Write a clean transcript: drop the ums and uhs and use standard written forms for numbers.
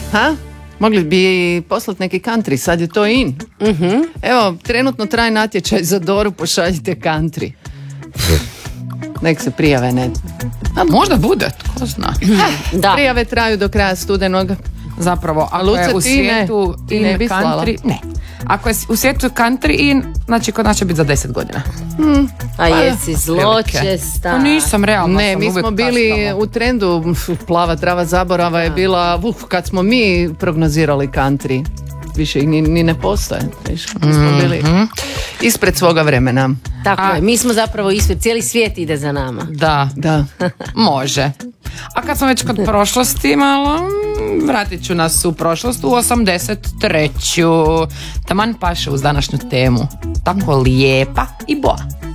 Ha? Mogli bi poslati neki country, sad je to in. Evo, trenutno traje natječaj za Doru, pošaljite country. Nek se prijave, ne. A možda bude, tko zna. Da. Prijave traju do kraja studenog. Zapravo, ako Luce, je u svijetu ti ne in bi slala? country, ne. Ako je u svijetu country in, znači kod nas će biti za 10 godina. A jesi zločesta. Pa nisam, realno Ne, sam mi uvijek smo bili kaskala. u trendu, plava trava zaborava je bila, kad smo mi prognozirali country. Više ih ni ne postoje. Mi smo bili ispred svoga vremena. Tako je, mi smo zapravo ispred, cijeli svijet ide za nama. Da, Da. može. A kad smo već kod prošlosti malo, vratit ću nas u prošlost u 83. Taman paše uz današnju temu. Tako lijepa i boa.